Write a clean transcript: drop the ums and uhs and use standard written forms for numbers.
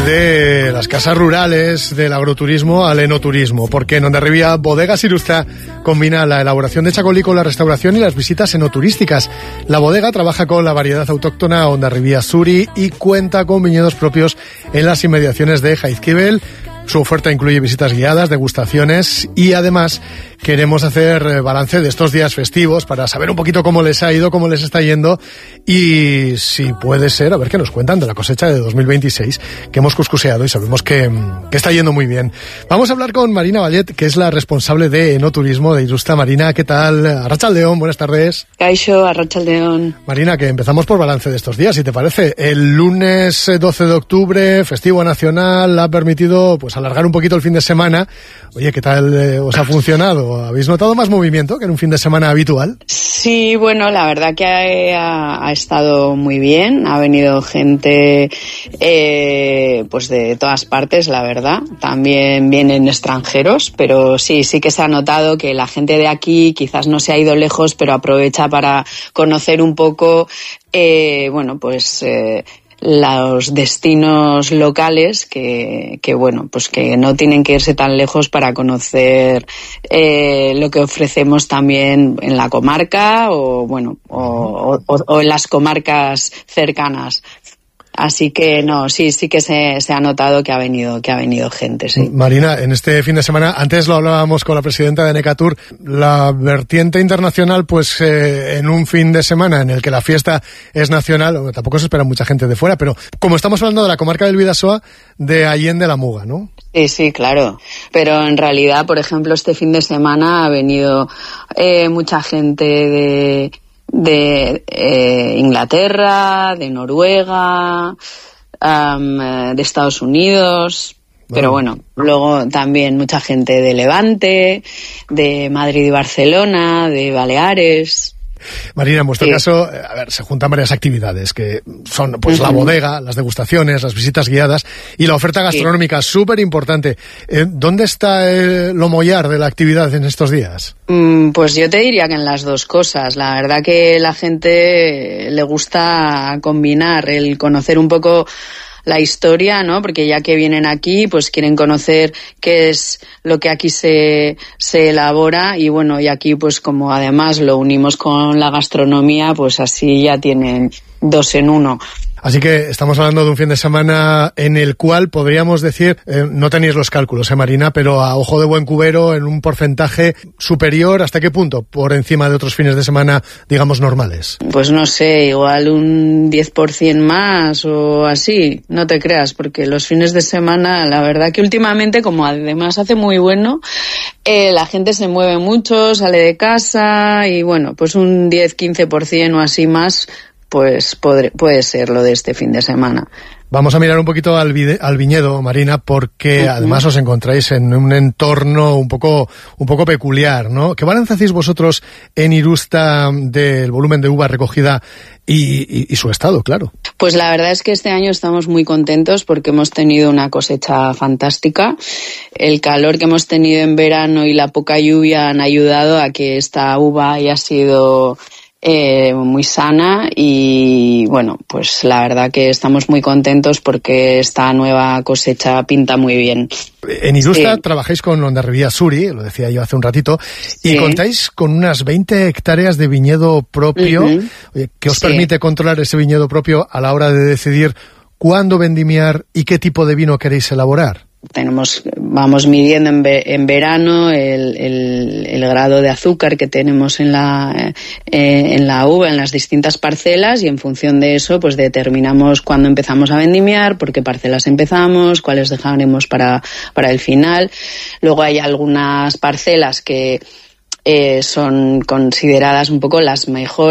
de las casas rurales, del agroturismo al enoturismo, porque en Hondarribia Bodegas Irusta combina la elaboración de chacolí con la restauración y las visitas enoturísticas. La bodega trabaja con la variedad autóctona Hondarribia Suri y cuenta con viñedos propios en las inmediaciones de Jaizkibel. Su oferta incluye visitas guiadas, degustaciones y además queremos hacer balance de estos días festivos para saber un poquito cómo les ha ido, cómo les está yendo y si puede ser, a ver qué nos cuentan de la cosecha de 2026 que hemos cuscuseado y sabemos que está yendo muy bien. Vamos a hablar con Marina Vallet, que es la responsable de enoturismo de Irusta. Marina, ¿qué tal? Arratsaldeon, buenas tardes. Kaixo, Arratsaldeon. Marina, que empezamos por balance de estos días, si te parece. El lunes 12 de octubre, festivo nacional, ha permitido pues alargar un poquito el fin de semana. Oye, ¿qué tal os ha funcionado? ¿Habéis notado más movimiento que en un fin de semana habitual? Sí, bueno, la verdad que ha estado muy bien. Ha venido gente pues de todas partes, la verdad. También vienen extranjeros, pero sí que se ha notado que la gente de aquí quizás no se ha ido lejos, pero aprovecha para conocer un poco, los destinos locales que bueno, pues que no tienen que irse tan lejos para conocer lo que ofrecemos también en la comarca o en las comarcas cercanas. Así que no, sí que se ha notado que ha venido gente, sí. Marina, en este fin de semana, antes lo hablábamos con la presidenta de Necatur, la vertiente internacional, pues en un fin de semana en el que la fiesta es nacional, tampoco se espera mucha gente de fuera, pero como estamos hablando de la comarca del Bidasoa, de Allende la Muga, ¿no? Sí, claro. Pero en realidad, por ejemplo, este fin de semana ha venido mucha gente de Inglaterra, de Noruega, de Estados Unidos, pero bueno, luego también mucha gente de Levante, de Madrid y Barcelona, de Baleares. Marina, en vuestro caso, a ver, se juntan varias actividades que son pues la bodega, las degustaciones, las visitas guiadas y la oferta gastronómica, súper importante. ¿Dónde está lo mollar de la actividad en estos días? Pues yo te diría que en las dos cosas. La verdad que la gente le gusta combinar el conocer un poco la historia, ¿no? Porque ya que vienen aquí, pues quieren conocer qué es lo que aquí se elabora y bueno, y aquí pues como además lo unimos con la gastronomía, pues así ya tienen dos en uno. Así que estamos hablando de un fin de semana en el cual podríamos decir, no tenéis los cálculos, Marina, pero a ojo de buen cubero en un porcentaje superior, ¿hasta qué punto? Por encima de otros fines de semana, digamos, normales. Pues no sé, igual un 10% más o así, no te creas, porque los fines de semana, la verdad que últimamente, como además hace muy bueno, la gente se mueve mucho, sale de casa y bueno, pues un 10-15% o así más, pues puede ser lo de este fin de semana. Vamos a mirar un poquito al viñedo, Marina, porque además os encontráis en un entorno un poco peculiar, ¿no? ¿Qué balance hacéis vosotros en Irusta del volumen de uva recogida y su estado, claro? Pues la verdad es que este año estamos muy contentos porque hemos tenido una cosecha fantástica. El calor que hemos tenido en verano y la poca lluvia han ayudado a que esta uva haya sido muy sana y bueno, pues la verdad que estamos muy contentos porque esta nueva cosecha pinta muy bien. En Irusta trabajáis con Hondarribia Suri, lo decía yo hace un ratito, y contáis con unas 20 hectáreas de viñedo propio. Oye, ¿qué os permite controlar ese viñedo propio a la hora de decidir cuándo vendimiar y qué tipo de vino queréis elaborar? Vamos midiendo en verano el grado de azúcar que tenemos en la uva, en las distintas parcelas, y en función de eso pues determinamos cuándo empezamos a vendimiar, por qué parcelas empezamos, cuáles dejaremos para el final. Luego hay algunas parcelas que son consideradas un poco las mejores